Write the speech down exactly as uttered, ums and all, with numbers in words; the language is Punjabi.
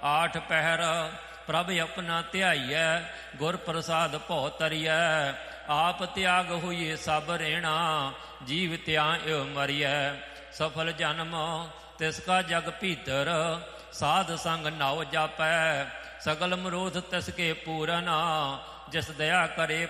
ਆਠ ਪਹਿਰ ਪ੍ਰਭ ਆਪਣਾ ਧਿਆਈਐ, ਗੁਰ ਪ੍ਰਸਾਦ ਭਉ ਤਰੀਐ। ਆਪ ਤਿਆਗ ਹੋਈਏ ਸਭ ਰੇਣਾ, ਜੀਵ ਤਿਆਇ ਮਰੀਐ। ਸਫਲ ਜਨਮ ਤਿਸ ਕਾ ਜਗ ਭੀਤਰ, ਸਾਧ ਸੰਗ ਨਾਉ ਜਾਪੈ। ਸਗਲ ਮਰੋਧ ਤਿਸ ਕੇ ਪੂਰਨ, ਜਿਸ ਦਇਆ ਕਰੇ